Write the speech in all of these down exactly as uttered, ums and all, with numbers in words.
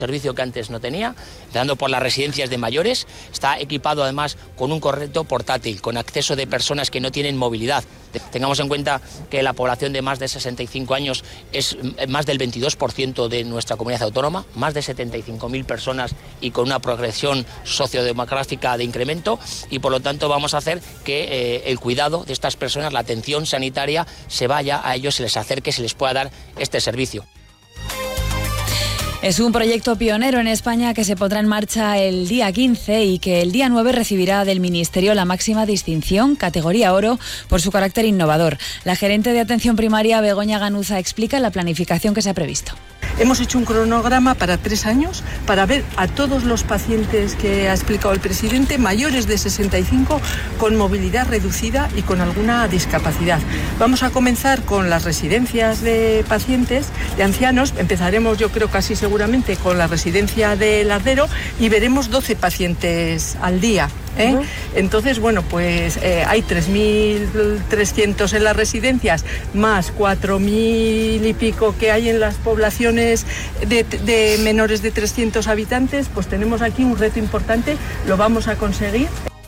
servicio que antes no tenía, dando por las residencias de mayores. Está equipado además con un correcto portátil, con acceso de personas que no tienen movilidad. Tengamos en cuenta que la población de más de sesenta y cinco años es más del veintidós por ciento de nuestra comunidad autónoma, más de setenta y cinco mil personas y con una progresión sociodemográfica de incremento, y por lo tanto vamos a hacer que eh, el cuidado de estas personas, la atención sanitaria, se vaya a ellos, se les acerque, se les pueda dar este servicio. Es un proyecto pionero en España que se pondrá en marcha el día quince y que el día nueve recibirá del Ministerio la máxima distinción, categoría oro, por su carácter innovador. La gerente de atención primaria, Begoña Ganuza, explica la planificación que se ha previsto. Hemos hecho un cronograma para tres años para ver a todos los pacientes que ha explicado el presidente, mayores de sesenta y cinco, con movilidad reducida y con alguna discapacidad. Vamos a comenzar con las residencias de pacientes, de ancianos. Empezaremos, yo creo, casi seguramente con la residencia de Lardero y veremos doce pacientes al día. ¿Eh? Uh-huh. Entonces, bueno, pues eh, hay tres mil trescientos en las residencias, más cuatro mil y pico que hay en las poblaciones de, de menores de trescientos habitantes. Pues tenemos aquí un reto importante, lo vamos a conseguir.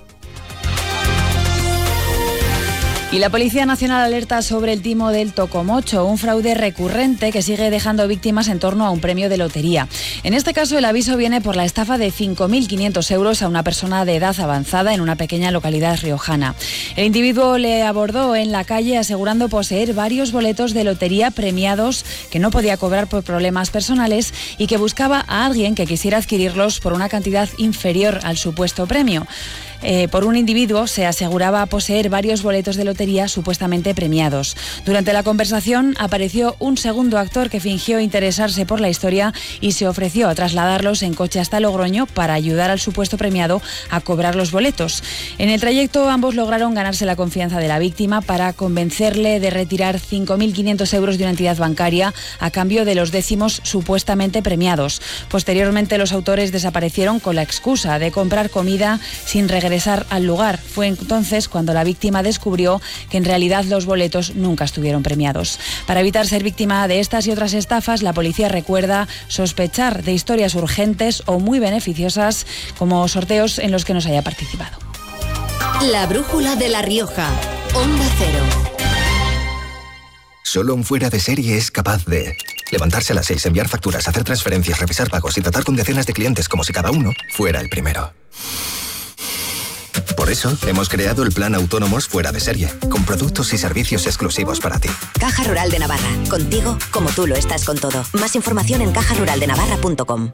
Y la Policía Nacional alerta sobre el timo del tocomocho, un fraude recurrente que sigue dejando víctimas en torno a un premio de lotería. En este caso, el aviso viene por la estafa de cinco mil quinientos euros a una persona de edad avanzada en una pequeña localidad riojana. El individuo le abordó en la calle asegurando poseer varios boletos de lotería premiados que no podía cobrar por problemas personales y que buscaba a alguien que quisiera adquirirlos por una cantidad inferior al supuesto premio. Eh, por un individuo se aseguraba poseer varios boletos de lotería supuestamente premiados. Durante la conversación apareció un segundo actor que fingió interesarse por la historia y se ofreció a trasladarlos en coche hasta Logroño para ayudar al supuesto premiado a cobrar los boletos. En el trayecto ambos lograron ganarse la confianza de la víctima para convencerle de retirar cinco mil quinientos euros de una entidad bancaria a cambio de los décimos supuestamente premiados. Posteriormente los autores desaparecieron con la excusa de comprar comida sin regresar al lugar. Fue entonces cuando la víctima descubrió que en realidad los boletos nunca estuvieron premiados. Para evitar ser víctima de estas y otras estafas, la policía recuerda sospechar de historias urgentes o muy beneficiosas como sorteos en los que no se haya participado. La brújula de La Rioja, Onda Cero. Solo un fuera de serie es capaz de levantarse a las seis, enviar facturas, hacer transferencias, revisar pagos y tratar con decenas de clientes como si cada uno fuera el primero. Por eso, hemos creado el Plan Autónomos Fuera de Serie, con productos y servicios exclusivos para ti. Caja Rural de Navarra, contigo como tú lo estás con todo. Más información en caja rural de navarra punto com.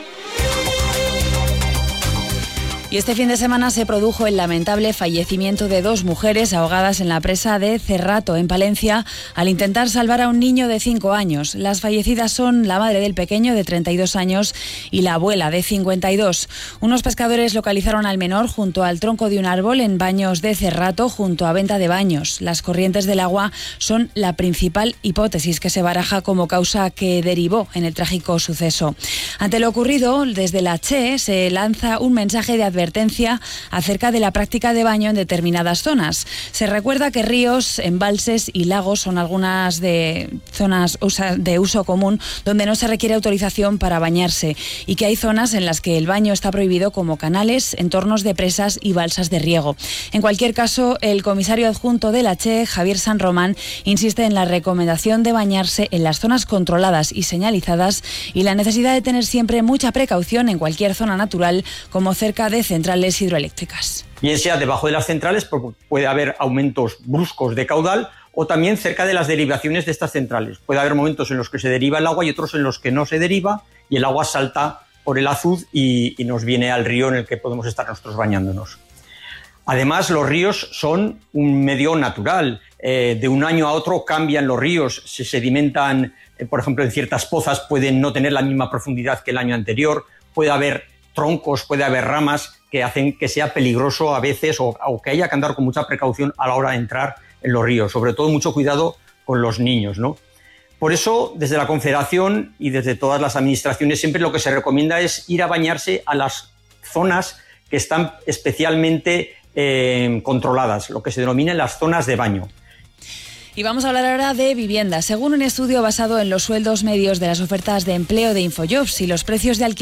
Y este fin de semana se produjo el lamentable fallecimiento de dos mujeres ahogadas en la presa de Cerrato, en Palencia, al intentar salvar a un niño de cinco años. Las fallecidas son la madre del pequeño, de treinta y dos años, y la abuela, de cincuenta y dos. Unos pescadores localizaron al menor junto al tronco de un árbol en Baños de Cerrato, junto a Venta de Baños. Las corrientes del agua son la principal hipótesis que se baraja como causa que derivó en el trágico suceso. Ante lo ocurrido, desde la Che se lanza un mensaje de advertencia advertencia acerca de la práctica de baño en determinadas zonas. Se recuerda que ríos, embalses y lagos son algunas de zonas de uso común donde no se requiere autorización para bañarse y que hay zonas en las que el baño está prohibido, como canales, entornos de presas y balsas de riego. En cualquier caso, el comisario adjunto de la Che, Javier San Román, insiste en la recomendación de bañarse en las zonas controladas y señalizadas y la necesidad de tener siempre mucha precaución en cualquier zona natural, como cerca de centrales hidroeléctricas. Bien sea debajo de las centrales, porque puede haber aumentos bruscos de caudal, o también cerca de las derivaciones de estas centrales. Puede haber momentos en los que se deriva el agua y otros en los que no se deriva, y el agua salta por el azud y, y nos viene al río en el que podemos estar nosotros bañándonos. Además, los ríos son un medio natural. Eh, de un año a otro cambian los ríos, se sedimentan, eh, por ejemplo, en ciertas pozas pueden no tener la misma profundidad que el año anterior, puede haber troncos, puede haber ramas que hacen que sea peligroso a veces o, o que haya que andar con mucha precaución a la hora de entrar en los ríos, sobre todo mucho cuidado con los niños, ¿no? Por eso, desde la Confederación y desde todas las administraciones, siempre lo que se recomienda es ir a bañarse a las zonas que están especialmente eh, controladas, lo que se denominan las zonas de baño. Y vamos a hablar ahora de vivienda. Según un estudio basado en los sueldos medios de las ofertas de empleo de Infojobs y los precios de alquiler